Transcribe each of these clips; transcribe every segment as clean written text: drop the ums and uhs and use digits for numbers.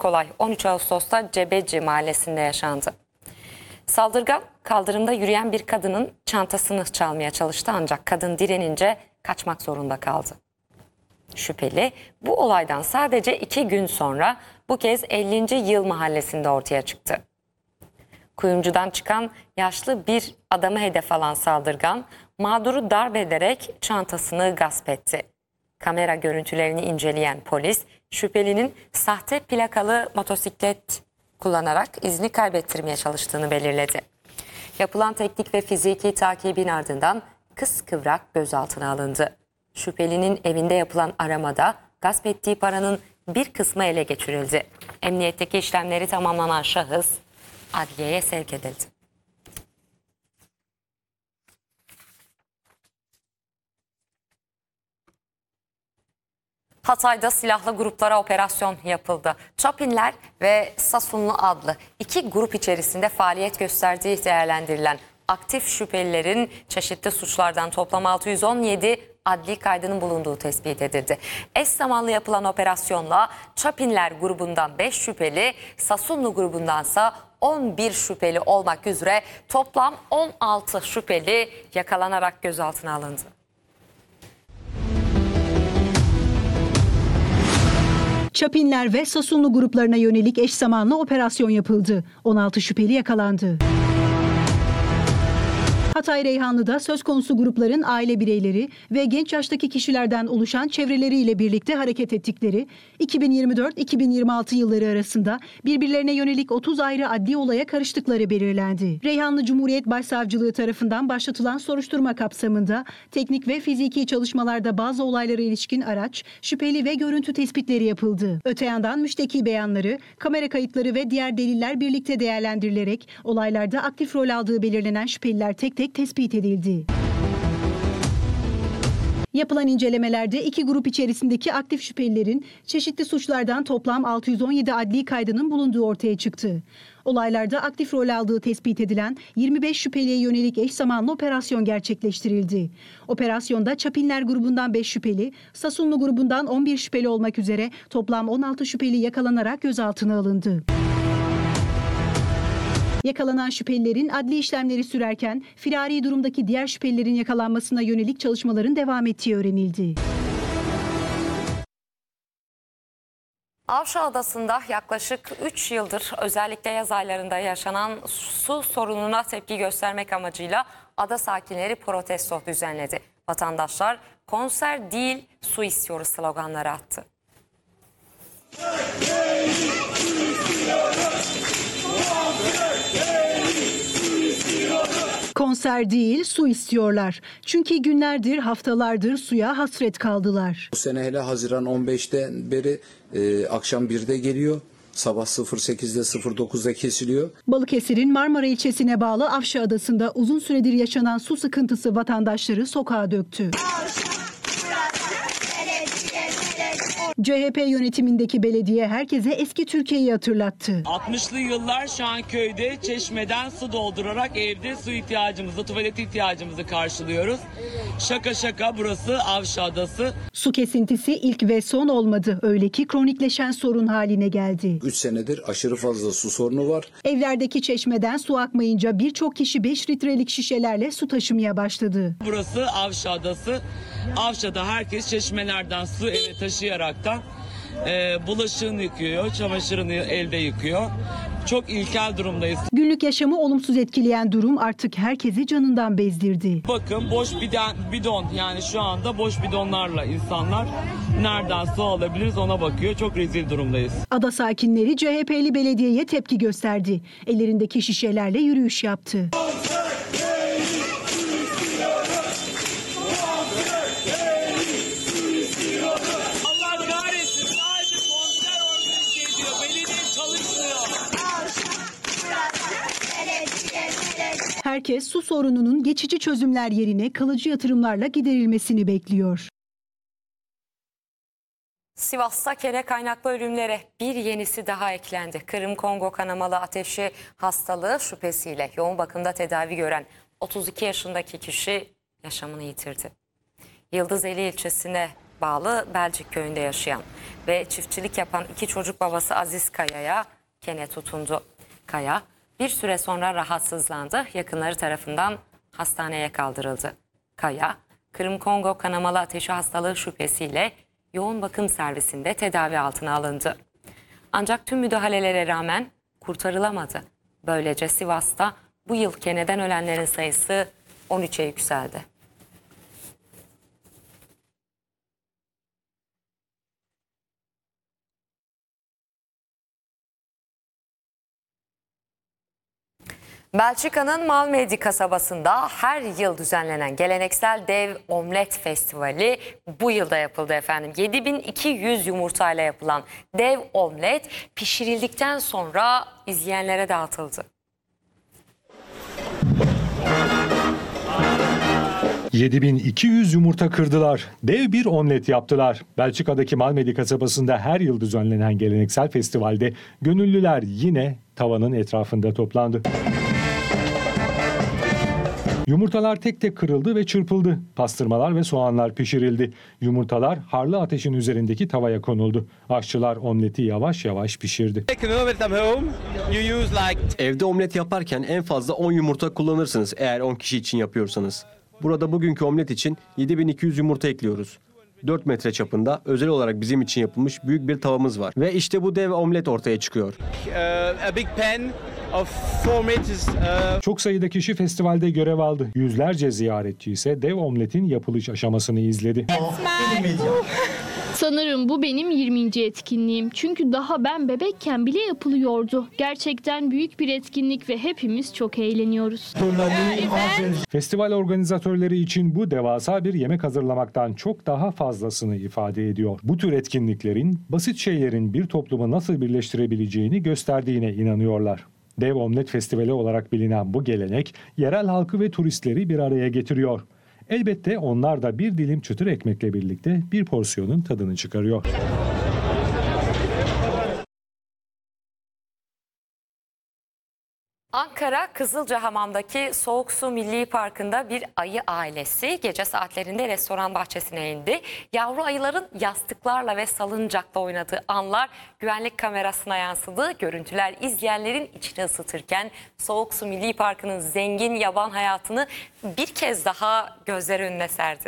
ilk olay 13 Ağustos'ta Cebeci mahallesinde yaşandı. Saldırgan kaldırımda yürüyen bir kadının çantasını çalmaya çalıştı ancak kadın direnince kaçmak zorunda kaldı. Şüpheli bu olaydan sadece 2 gün sonra bu kez 50. Yıl mahallesinde ortaya çıktı. Kuyumcudan çıkan yaşlı bir adamı hedef alan saldırgan mağduru darp ederek çantasını gasp etti. Kamera görüntülerini inceleyen polis şüphelinin sahte plakalı motosiklet kullanarak izni kaybettirmeye çalıştığını belirledi. Yapılan teknik ve fiziki takibin ardından kıskıvrak gözaltına alındı. Şüphelinin evinde yapılan aramada gasp ettiği paranın bir kısmı ele geçirildi. Emniyetteki işlemleri tamamlanan şahıs adliyeye sevk edildi. Hatay'da silahlı gruplara operasyon yapıldı. Çapinler ve Sasunlu adlı 2 grup içerisinde faaliyet gösterdiği değerlendirilen aktif şüphelilerin çeşitli suçlardan toplam 617 adli kaydının bulunduğu tespit edildi. Eş zamanlı yapılan operasyonla Çapinler grubundan 5 şüpheli, Sasunlu grubundansa 11 şüpheli olmak üzere toplam 16 şüpheli yakalanarak gözaltına alındı. Çapinler ve Sasunlu gruplarına yönelik eş zamanlı operasyon yapıldı. 16 şüpheli yakalandı. Hatay Reyhanlı'da söz konusu grupların aile bireyleri ve genç yaştaki kişilerden oluşan çevreleriyle birlikte hareket ettikleri 2024-2026 yılları arasında birbirlerine yönelik 30 ayrı adli olaya karıştıkları belirlendi. Reyhanlı Cumhuriyet Başsavcılığı tarafından başlatılan soruşturma kapsamında teknik ve fiziki çalışmalarda bazı olaylara ilişkin araç, şüpheli ve görüntü tespitleri yapıldı. Öte yandan müşteki beyanları, kamera kayıtları ve diğer deliller birlikte değerlendirilerek olaylarda aktif rol aldığı belirlenen şüpheliler tek tek tespit edildi. Yapılan incelemelerde 2 grup içerisindeki aktif şüphelilerin çeşitli suçlardan toplam 617 adli kaydının bulunduğu ortaya çıktı. Olaylarda aktif rol aldığı tespit edilen 25 şüpheliye yönelik eş zamanlı operasyon gerçekleştirildi. Operasyonda Çapinler grubundan 5 şüpheli, Sasunlu grubundan 11 şüpheli olmak üzere toplam 16 şüpheli yakalanarak gözaltına alındı. Yakalanan şüphelilerin adli işlemleri sürerken firari durumdaki diğer şüphelilerin yakalanmasına yönelik çalışmaların devam ettiği öğrenildi. Avşa Adası'nda yaklaşık 3 yıldır özellikle yaz aylarında yaşanan su sorununa tepki göstermek amacıyla ada sakinleri protesto düzenledi. Vatandaşlar konser değil su istiyoruz sloganları attı. Konser değil, su istiyorlar. Çünkü günlerdir, haftalardır suya hasret kaldılar. Bu sene hele Haziran 15'ten beri akşam 1'de geliyor. Sabah 08'de 09'da kesiliyor. Balıkesir'in Marmara ilçesine bağlı Avşa Adası'nda uzun süredir yaşanan su sıkıntısı vatandaşları sokağa döktü. CHP yönetimindeki belediye herkese eski Türkiye'yi hatırlattı. 60'lı yıllar şu an köyde çeşmeden su doldurarak evde su ihtiyacımızı, tuvalet ihtiyacımızı karşılıyoruz. Şaka şaka burası Avşa Adası. Su kesintisi ilk ve son olmadı. Öyle ki kronikleşen sorun haline geldi. 3 senedir aşırı fazla su sorunu var. Evlerdeki çeşmeden su akmayınca birçok kişi 5 litrelik şişelerle su taşımaya başladı. Burası Avşa Adası. Avşa'da herkes çeşmelerden su eve taşıyaraktan bulaşığını yıkıyor, çamaşırını elde yıkıyor. Çok ilkel durumdayız. Günlük yaşamı olumsuz etkileyen durum artık herkesi canından bezdirdi. Bakın boş bidon, yani şu anda boş bidonlarla insanlar nereden su alabiliriz ona bakıyor. Çok rezil durumdayız. Ada sakinleri CHP'li belediyeye tepki gösterdi. Ellerindeki şişelerle yürüyüş yaptı. Herkes su sorununun geçici çözümler yerine kalıcı yatırımlarla giderilmesini bekliyor. Sivas'ta kene kaynaklı ölümlere bir yenisi daha eklendi. Kırım-Kongo kanamalı ateşi hastalığı şüphesiyle yoğun bakımda tedavi gören 32 yaşındaki kişi yaşamını yitirdi. Yıldızeli ilçesine bağlı Belçik köyünde yaşayan ve çiftçilik yapan 2 çocuk babası Aziz Kaya'ya kene tutundu. Kaya bir süre sonra rahatsızlandı, yakınları tarafından hastaneye kaldırıldı. Kaya, Kırım Kongo kanamalı ateşi hastalığı şüphesiyle yoğun bakım servisinde tedavi altına alındı. Ancak tüm müdahalelere rağmen kurtarılamadı. Böylece Sivas'ta bu yıl keneden ölenlerin sayısı 13'e yükseldi. Belçika'nın Malmedy kasabasında her yıl düzenlenen geleneksel dev omlet festivali bu yılda yapıldı efendim. 7200 yumurtayla yapılan dev omlet pişirildikten sonra izleyenlere dağıtıldı. ...7200 yumurta kırdılar. Dev bir omlet yaptılar. Belçika'daki Malmedy kasabasında her yıl düzenlenen geleneksel festivalde gönüllüler yine tavanın etrafında toplandı. Yumurtalar tek tek kırıldı ve çırpıldı. Pastırmalar ve soğanlar pişirildi. Yumurtalar harlı ateşin üzerindeki tavaya konuldu. Aşçılar omleti yavaş yavaş pişirdi. Evde omlet yaparken en fazla 10 yumurta kullanırsınız eğer 10 kişi için yapıyorsanız. Burada bugünkü omlet için 7200 yumurta ekliyoruz. 4 metre çapında özel olarak bizim için yapılmış büyük bir tavamız var. Ve işte bu dev omlet ortaya çıkıyor. Çok sayıda kişi festivalde görev aldı. Yüzlerce ziyaretçi ise dev omletin yapılış aşamasını izledi. Sanırım bu benim 20. etkinliğim. Çünkü daha ben bebekken bile yapılıyordu. Gerçekten büyük bir etkinlik ve hepimiz çok eğleniyoruz. Festival organizatörleri için bu devasa bir yemek hazırlamaktan çok daha fazlasını ifade ediyor. Bu tür etkinliklerin basit şeylerin bir toplumu nasıl birleştirebileceğini gösterdiğine inanıyorlar. Dev Omlet Festivali olarak bilinen bu gelenek yerel halkı ve turistleri bir araya getiriyor. Elbette onlar da bir dilim çıtır ekmekle birlikte bir porsiyonun tadını çıkarıyor. Ankara Kızılcahamam'daki Soğuk Su Milli Parkı'nda bir ayı ailesi gece saatlerinde restoran bahçesine indi. Yavru ayıların yastıklarla ve salıncakla oynadığı anlar güvenlik kamerasına yansıdı. Görüntüler izleyenlerin içini ısıtırken Soğuk Su Milli Parkı'nın zengin yaban hayatını bir kez daha gözler önüne serdi.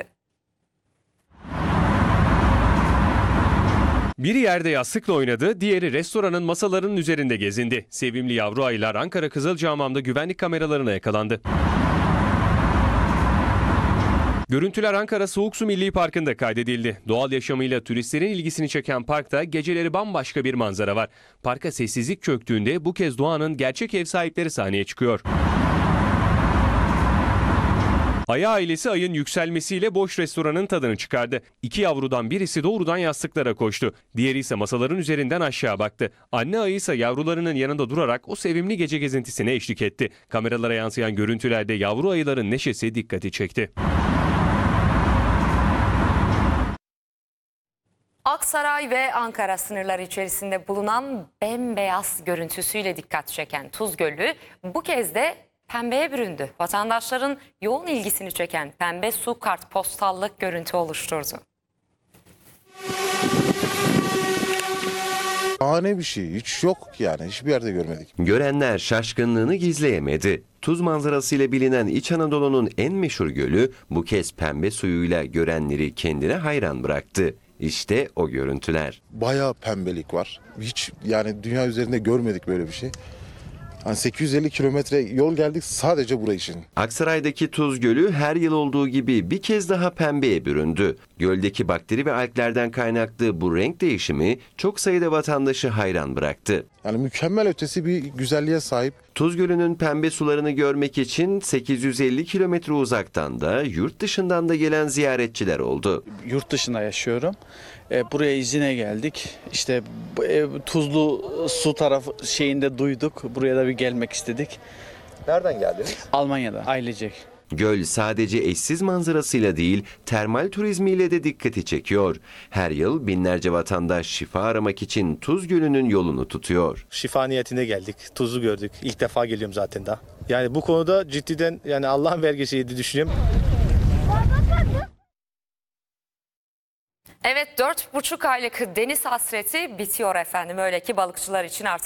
Biri yerde yastıkla oynadı, diğeri restoranın masalarının üzerinde gezindi. Sevimli yavru ayılar Ankara Kızılcahamam'da güvenlik kameralarına yakalandı. Görüntüler Ankara Soğuk Su Milli Parkı'nda kaydedildi. Doğal yaşamıyla turistlerin ilgisini çeken parkta geceleri bambaşka bir manzara var. Parka sessizlik çöktüğünde bu kez doğanın gerçek ev sahipleri sahneye çıkıyor. Ayı ailesi ayın yükselmesiyle boş restoranın tadını çıkardı. 2 yavrudan birisi doğrudan yastıklara koştu. Diğeri ise masaların üzerinden aşağı baktı. Anne ayı ise yavrularının yanında durarak o sevimli gece gezintisine eşlik etti. Kameralara yansıyan görüntülerde yavru ayıların neşesi dikkati çekti. Aksaray ve Ankara sınırları içerisinde bulunan bembeyaz görüntüsüyle dikkat çeken Tuz Gölü bu kez de pembeye büründü. Vatandaşların yoğun ilgisini çeken pembe su kartpostallık görüntü oluşturdu. Şahane bir şey. Hiç yok yani. Hiçbir yerde görmedik. Görenler şaşkınlığını gizleyemedi. Tuz manzarasıyla bilinen İç Anadolu'nun en meşhur gölü bu kez pembe suyuyla görenleri kendine hayran bıraktı. İşte o görüntüler. Bayağı pembelik var. Hiç yani dünya üzerinde görmedik böyle bir şey. Hani 850 kilometre yol geldik sadece buraya için. Aksaray'daki Tuz Gölü her yıl olduğu gibi bir kez daha pembeye büründü. Göldeki bakteri ve alglerden kaynaklı bu renk değişimi çok sayıda vatandaşı hayran bıraktı. Yani mükemmel ötesi bir güzelliğe sahip. Tuz Gölü'nün pembe sularını görmek için 850 kilometre uzaktan da yurt dışından da gelen ziyaretçiler oldu. Yurt dışında yaşıyorum. Buraya izine geldik. İşte tuzlu su tarafı şeyinde duyduk. Buraya da bir gelmek istedik. Nereden geldiniz? Almanya'da ailecek. Göl sadece eşsiz manzarasıyla değil, termal turizmiyle de dikkati çekiyor. Her yıl binlerce vatandaş şifa aramak için Tuz Gölü'nün yolunu tutuyor. Şifa niyetinde geldik, tuzu gördük. İlk defa geliyorum zaten daha. Yani bu konuda ciddiden yani Allah'ın vergisiydi düşünüyorum. Evet, 4,5 aylık deniz hasreti bitiyor efendim. Öyle ki balıkçılar için artık